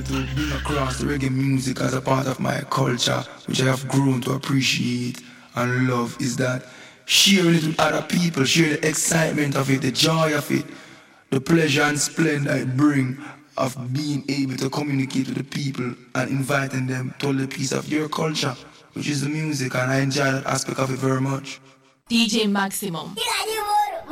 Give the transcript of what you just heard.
to bring across the reggae music as a part of my culture, which I have grown to appreciate and love, is that sharing it with other people, sharing the excitement of it, the joy of it, the pleasure and splendor it brings of being able to communicate with the people and inviting them to a piece of your culture, which is the music, and I enjoy that aspect of it very much. DJ Maximum.